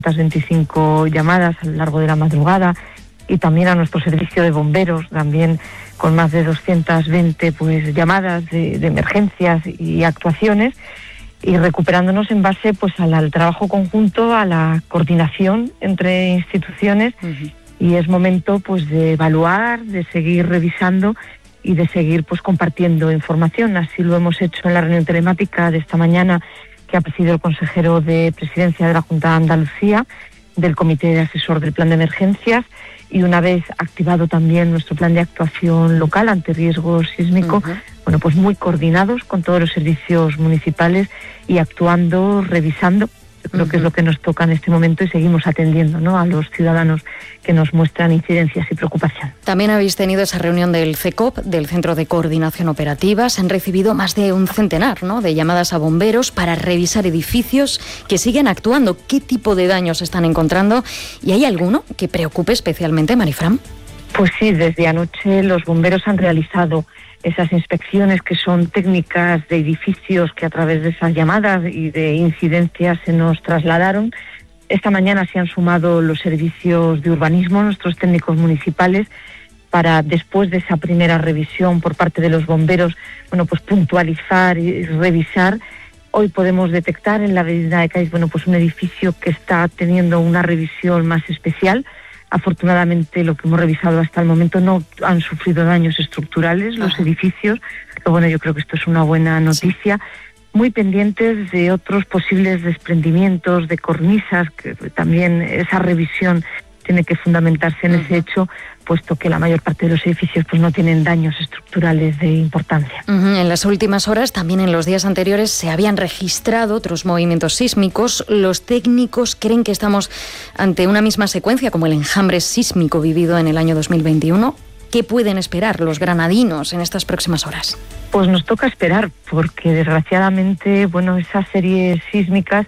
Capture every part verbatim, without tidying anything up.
veinticinco llamadas a lo largo de la madrugada, y también a nuestro servicio de bomberos, también con más de doscientas veinte pues, llamadas de, de emergencias y actuaciones, y recuperándonos en base pues al, al trabajo conjunto, a la coordinación entre instituciones. Uh-huh. Y es momento pues de evaluar, de seguir revisando y de seguir pues compartiendo información. Así lo hemos hecho en la reunión telemática de esta mañana que ha presidido el consejero de Presidencia de la Junta de Andalucía, del Comité de Asesor del Plan de Emergencias, y una vez activado también nuestro plan de actuación local ante riesgo sísmico, uh-huh. bueno, pues muy coordinados con todos los servicios municipales y actuando, revisando. Yo creo uh-huh. que es lo que nos toca en este momento, y seguimos atendiendo, ¿no?, a los ciudadanos que nos muestran incidencias y preocupación. También habéis tenido esa reunión del C E C O P, del Centro de Coordinación Operativa. Se han recibido más de un centenar, ¿no?, de llamadas a bomberos para revisar edificios que siguen actuando. ¿Qué tipo de daños están encontrando? ¿Y hay alguno que preocupe especialmente, Marifran? Pues sí, desde anoche los bomberos han realizado esas inspecciones que son técnicas de edificios que a través de esas llamadas y de incidencias se nos trasladaron. Esta mañana se han sumado los servicios de urbanismo, nuestros técnicos municipales, para, después de esa primera revisión por parte de los bomberos, bueno, pues puntualizar y revisar. Hoy podemos detectar en la avenida de Cádiz, bueno, pues un edificio que está teniendo una revisión más especial. Afortunadamente, lo que hemos revisado hasta el momento no han sufrido daños estructurales los Ajá. edificios. Pero bueno, yo creo que esto es una buena noticia. Sí. Muy pendientes de otros posibles desprendimientos, de cornisas, que también esa revisión tiene que fundamentarse en uh-huh. ese hecho, puesto que la mayor parte de los edificios pues no tienen daños estructurales de importancia. Uh-huh. En las últimas horas, también en los días anteriores, se habían registrado otros movimientos sísmicos. Los técnicos creen que estamos ante una misma secuencia, como el enjambre sísmico vivido en el año dos mil veintiuno. ¿Qué pueden esperar los granadinos en estas próximas horas? Pues nos toca esperar, porque desgraciadamente, bueno, esas series sísmicas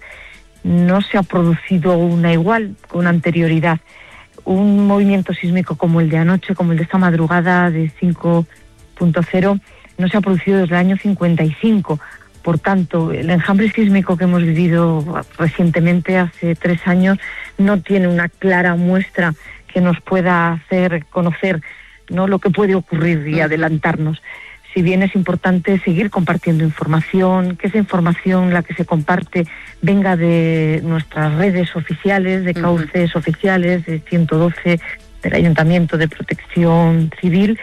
no se ha producido una igual con anterioridad. Un movimiento sísmico como el de anoche, como el de esta madrugada de cinco punto cero, no se ha producido desde el año cincuenta y cinco. Por tanto, el enjambre sísmico que hemos vivido recientemente, hace tres años, no tiene una clara muestra que nos pueda hacer conocer, ¿no?, lo que puede ocurrir y adelantarnos. Si bien es importante seguir compartiendo información, que esa información, la que se comparte, venga de nuestras redes oficiales, de cauces uh-huh. oficiales, de ciento doce, del Ayuntamiento de Protección Civil,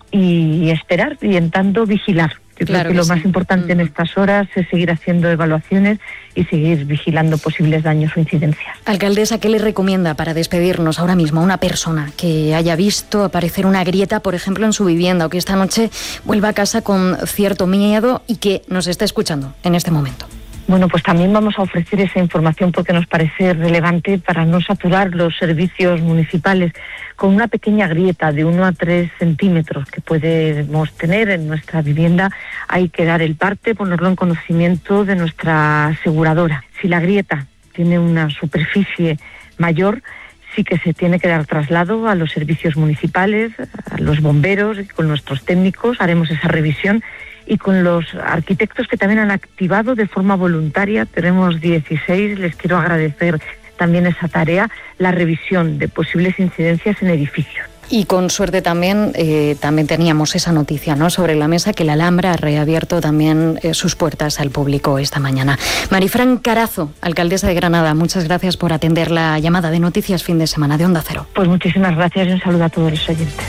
y esperar, y en tanto vigilar. Yo claro creo que, que lo sí. más importante uh-huh. en estas horas es seguir haciendo evaluaciones y seguir vigilando posibles daños o incidencias. Alcaldesa, ¿qué le recomienda para despedirnos ahora mismo a una persona que haya visto aparecer una grieta, por ejemplo, en su vivienda, o que esta noche vuelva a casa con cierto miedo y que nos está escuchando en este momento? Bueno, pues también vamos a ofrecer esa información porque nos parece relevante para no saturar los servicios municipales. Con una pequeña grieta de uno a tres centímetros que podemos tener en nuestra vivienda, hay que dar el parte, ponerlo en conocimiento de nuestra aseguradora. Si la grieta tiene una superficie mayor, sí que se tiene que dar traslado a los servicios municipales, a los bomberos, y con nuestros técnicos haremos esa revisión. Y con los arquitectos que también han activado de forma voluntaria, tenemos dieciséis, les quiero agradecer también esa tarea, la revisión de posibles incidencias en edificios. Y con suerte también, eh, también teníamos esa noticia, ¿no?, sobre la mesa, que la Alhambra ha reabierto también eh, sus puertas al público esta mañana. Marifran Carazo, alcaldesa de Granada, muchas gracias por atender la llamada de Noticias Fin de Semana de Onda Cero. Pues muchísimas gracias y un saludo a todos los oyentes.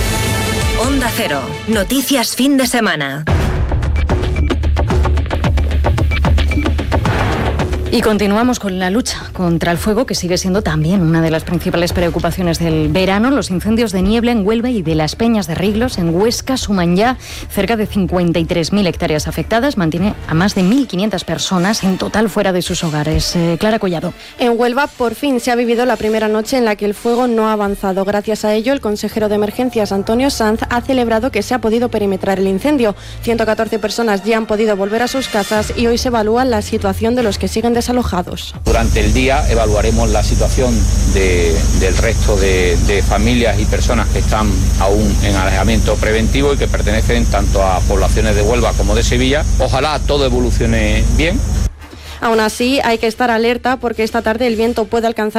Onda Cero, Noticias Fin de Semana. Y continuamos con la lucha contra el fuego, que sigue siendo también una de las principales preocupaciones del verano. Los incendios de niebla en Huelva y de las Peñas de Riglos en Huesca suman ya cerca de cincuenta y tres mil hectáreas afectadas. Mantiene a más de mil quinientas personas en total fuera de sus hogares. Eh, Clara Collado. En Huelva, por fin, se ha vivido la primera noche en la que el fuego no ha avanzado. Gracias a ello, el consejero de Emergencias, Antonio Sanz, ha celebrado que se ha podido perimetrar el incendio. ciento catorce personas ya han podido volver a sus casas y hoy se evalúa la situación de los que siguen desalojados. Durante el día evaluaremos la situación de, del resto de, de familias y personas que están aún en alejamiento preventivo y que pertenecen tanto a poblaciones de Huelva como de Sevilla. Ojalá todo evolucione bien. Aún así, hay que estar alerta porque esta tarde el viento puede alcanzar